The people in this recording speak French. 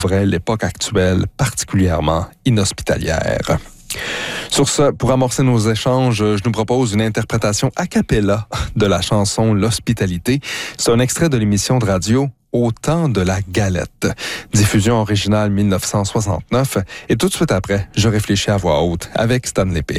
vrai l'époque actuelle particulièrement inhospitalière. Sur ce, pour amorcer nos échanges, je nous propose une interprétation a cappella de la chanson L'Hospitalité. C'est un extrait de l'émission de radio Au temps de la galette. Diffusion originale 1969. Et tout de suite après, je réfléchis à voix haute avec Stanley P.